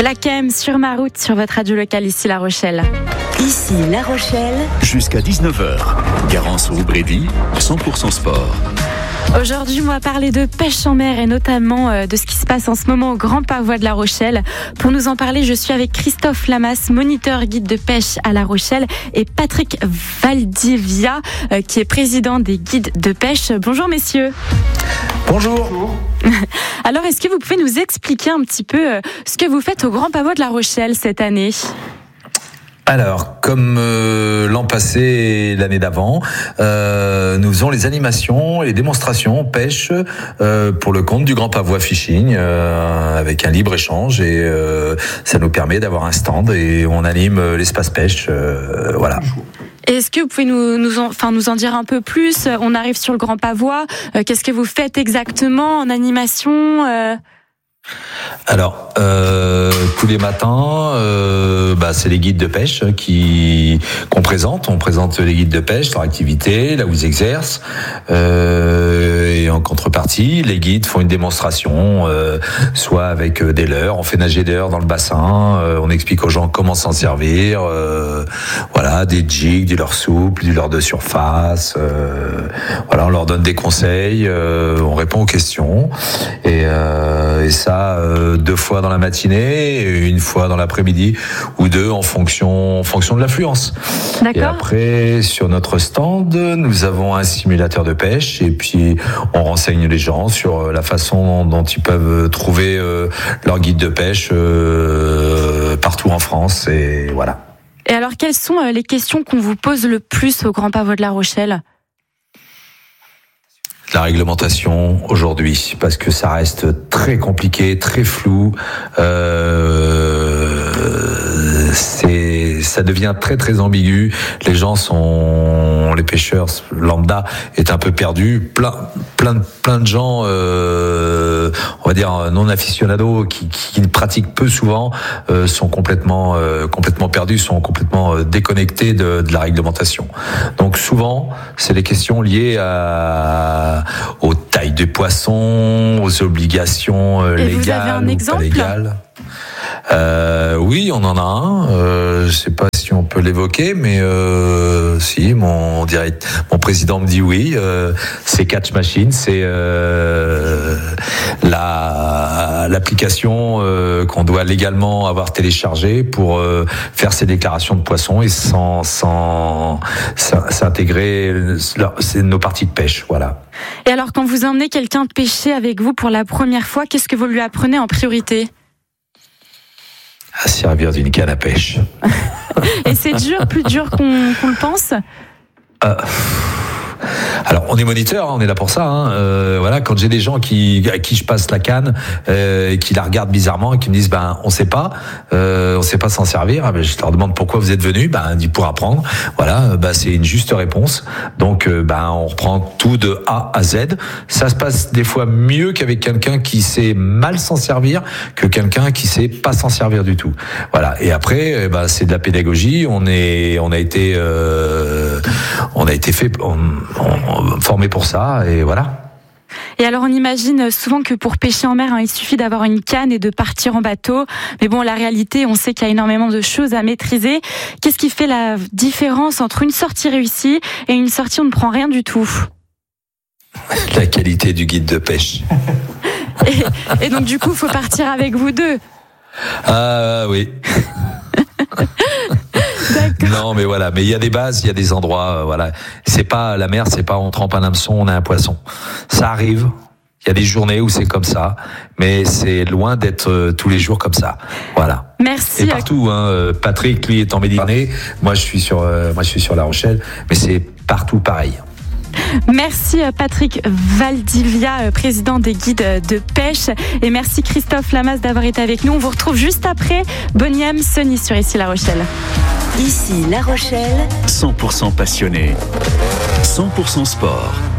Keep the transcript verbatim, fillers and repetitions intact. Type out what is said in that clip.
Black M sur ma route, sur votre radio locale ici La Rochelle. Ici La Rochelle. Jusqu'à dix-neuf heures. Garance Roubrédy, cent pour cent sport. Aujourd'hui, on va parler de pêche en mer et notamment euh, de ce qui se passe en ce moment au Grand Pavois de La Rochelle. Pour nous en parler, je suis avec Christophe Lamas, moniteur guide de pêche à La Rochelle, et Patrick Valdivia, euh, qui est président des guides de pêche. Bonjour messieurs. Bonjour. Alors, est-ce que vous pouvez nous expliquer un petit peu euh, ce que vous faites au Grand Pavois de La Rochelle cette année ? Alors, comme euh, l'an passé et l'année d'avant, euh, nous faisons les animations et les démonstrations pêche euh, pour le compte du Grand Pavois Fishing euh, avec un libre échange et euh, ça nous permet d'avoir un stand et on anime l'espace pêche. Euh, voilà. Est-ce que vous pouvez nous, nous, en, enfin, nous en dire un peu plus ? On arrive sur le Grand Pavois. Euh, qu'est-ce que vous faites exactement en animation ? euh... Alors, euh, tous les matins, euh, bah, c'est les guides de pêche qui qu'on présente. On présente les guides de pêche, leur activité, là où ils exercent. Euh, et en contrepartie, les guides font une démonstration, euh, soit avec des leurres. On fait nager des leurres dans le bassin. Euh, on explique aux gens comment s'en servir. Euh, voilà, des jigs, du leurre souple, du leurre de surface. Euh, voilà, on leur donne des conseils. Euh, on répond aux questions. Et, euh, et ça. Euh, deux fois dans la matinée, une fois dans l'après-midi ou deux en fonction, en fonction de l'affluence. D'accord. Et après, sur notre stand, nous avons un simulateur de pêche et puis on renseigne les gens sur la façon dont ils peuvent trouver euh, leur guide de pêche euh, partout en France et voilà. Et alors, quelles sont les questions qu'on vous pose le plus au Grand Pavois de La Rochelle ? La réglementation aujourd'hui, parce que ça reste très compliqué, très flou. Euh, c'est, ça devient très très ambigu. Les gens sont, les pêcheurs lambda est un peu perdu. Plein, plein, plein de gens, euh, on va dire non aficionados, qui, qui pratiquent peu souvent, euh, sont complètement, euh, complètement perdus, sont complètement déconnectés de, de la réglementation. Donc souvent, c'est les questions liées à aux tailles de poissons, aux obligations euh, Et légales vous avez un ou exemple ? pas légales. Euh, oui, on en a un. Euh, je sais pas si on peut l'évoquer, mais euh, si mon direct, mon président me dit oui. Euh, c'est Catch Machine, c'est euh, la l'application euh, qu'on doit légalement avoir téléchargée pour euh, faire ses déclarations de poissons et sans sans s'intégrer. C'est nos parties de pêche, voilà. Et alors, quand vous emmenez quelqu'un pêcher avec vous pour la première fois, qu'est-ce que vous lui apprenez en priorité ? À servir d'une canne à pêche. Et c'est dur, plus dur qu'on, qu'on le pense ? euh, Alors, on est moniteur, hein, on est là pour ça. Hein. Euh, voilà, quand j'ai des gens qui, à qui je passe la canne euh, et qui la regardent bizarrement et qui me disent, ben, on sait pas, euh, on sait pas s'en servir. Ben, je leur demande pourquoi vous êtes venus. Ben, dit pour apprendre. Voilà, ben, c'est une juste réponse. Donc, euh, ben, on reprend tout de A à Z. Ça se passe des fois mieux qu'avec quelqu'un qui sait mal s'en servir que quelqu'un qui sait pas s'en servir du tout. Voilà. Et après, ben, c'est de la pédagogie. On est, on a été, euh, on a été fait. On, on, formé pour ça et voilà. Et alors on imagine souvent que pour pêcher en mer, hein, il suffit d'avoir une canne et de partir en bateau. Mais bon, la réalité, on sait qu'il y a énormément de choses à maîtriser. Qu'est-ce qui fait la différence entre une sortie réussie et une sortie où on ne prend rien du tout ? La qualité du guide de pêche. et, et donc du coup, il faut partir avec vous deux. Ah oui. D'accord. Non, mais voilà, mais il y a des bases, il y a des endroits, euh, voilà. C'est pas la mer, c'est pas on trempe un hameçon, on a un poisson. Ça arrive. Il y a des journées où c'est comme ça, mais c'est loin d'être euh, tous les jours comme ça. Voilà. Merci. Et partout, hein. Patrick, lui, est en Méditerranée. Moi, je suis sur, euh, moi, je suis sur La Rochelle, mais c'est partout pareil. Merci Patrick Valdivia, président des guides de pêche. Et merci Christophe Lamas d'avoir été avec nous. On vous retrouve juste après Bonnie M, Sony sur Ici La Rochelle. Ici La Rochelle. cent pour cent passionné. cent pour cent sport.